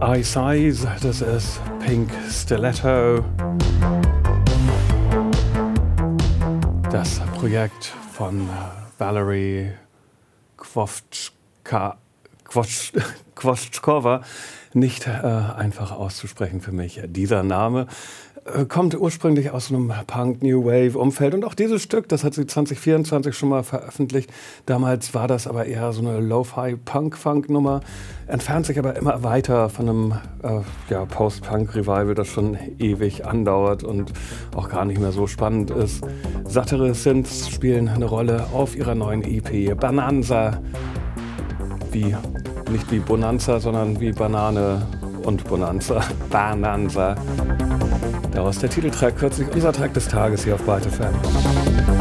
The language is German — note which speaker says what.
Speaker 1: Ice Eyes, das ist Pink Stiletto. Das Projekt von Valerie Kwotschkova, nicht einfach auszusprechen für mich. Dieser Name kommt ursprünglich aus einem Punk-New Wave-Umfeld. Und auch dieses Stück, das hat sie 2024 schon mal veröffentlicht. Damals war das aber eher so eine Lo-Fi-Punk-Funk-Nummer. Entfernt sich aber immer weiter von einem Post-Punk-Revival, das schon ewig andauert und auch gar nicht mehr so spannend ist. Sattere Synths spielen eine Rolle auf ihrer neuen EP Bananza. Nicht wie Bonanza, sondern wie Banane und Bonanza. Bananza. Daraus der Titeltrack, kürzlich unser Track des Tages hier auf Byte FM.